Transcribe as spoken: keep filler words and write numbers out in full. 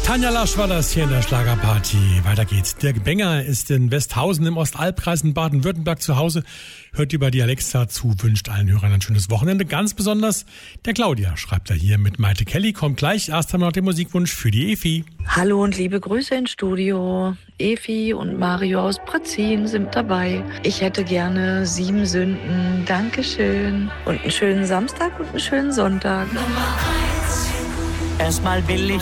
Tanja Lasch war das hier in der Schlagerparty. Weiter geht's. Dirk Benger ist in Westhausen im Ostalbkreis in Baden-Württemberg zu Hause, hört über die Alexa zu, wünscht allen Hörern ein schönes Wochenende. Ganz besonders der Claudia, schreibt er hier mit Maite Kelly. Kommt gleich. Erst einmal noch den Musikwunsch für die Efi. Hallo und liebe Grüße ins Studio. Efi und Mario aus Brazin sind dabei. Ich hätte gerne Sieben Sünden. Dankeschön. Und einen schönen Samstag und einen schönen Sonntag. Erstmal will ich